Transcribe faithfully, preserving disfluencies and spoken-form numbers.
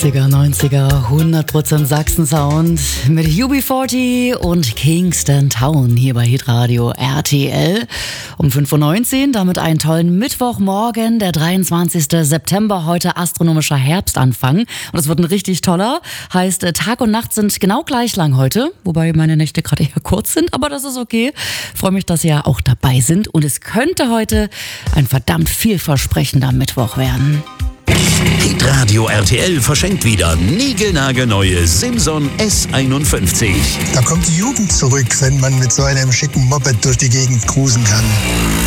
achtziger, neunziger, hundert Prozent Sachsen-Sound mit U B vierzig und Kingston Town hier bei Hitradio R T L um fünf Uhr neunzehn. Damit einen tollen Mittwochmorgen, der dreiundzwanzigster September, heute astronomischer Herbstanfang. Und es wird ein richtig toller. Heißt, Tag und Nacht sind genau gleich lang heute, wobei meine Nächte gerade eher kurz sind, aber das ist okay. Freue mich, dass ihr auch dabei sind und es könnte heute ein verdammt vielversprechender Mittwoch werden. Hitradio R T L verschenkt wieder niegelnagelneue Simson S einundfünfzig. Da kommt die Jugend zurück, wenn man mit so einem schicken Moped durch die Gegend cruisen kann.